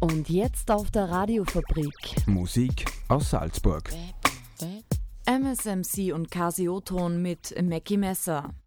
Und jetzt auf der Radiofabrik. Musik aus Salzburg. MSMC und Casio-Ton mit Mackie Messer.